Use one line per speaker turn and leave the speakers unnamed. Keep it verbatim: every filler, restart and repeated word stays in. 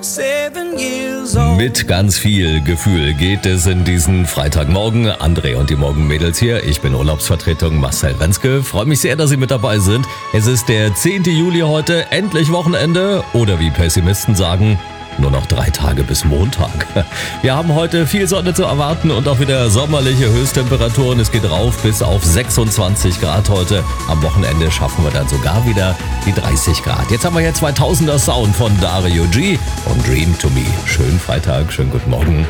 Mit ganz viel Gefühl geht es in diesen Freitagmorgen. André und die Morgenmädels hier. Ich bin Urlaubsvertretung Marcel Renske. Freue mich sehr, dass Sie mit dabei sind. Es ist der zehnte Juli heute, endlich Wochenende. Oder wie Pessimisten sagen, nur noch drei Tage bis Montag. Wir haben heute viel Sonne zu erwarten und auch wieder sommerliche Höchsttemperaturen. Es geht rauf bis auf sechsundzwanzig Grad heute. Am Wochenende schaffen wir dann sogar wieder die dreißig Grad. Jetzt haben wir hier zweitausender Sound von Dario G und Dream to Me. Schönen Freitag, schönen guten Morgen.